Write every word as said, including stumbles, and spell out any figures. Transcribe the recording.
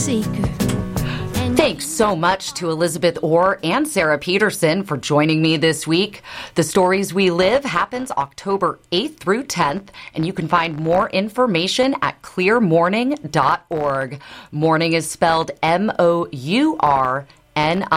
seeker. Thanks so much to Elizabeth Orr and Sarah Peterson for joining me this week. The Stories We Live happens October eighth through tenth, and you can find more information at clear morning dot org. Morning is spelled M O U R N I.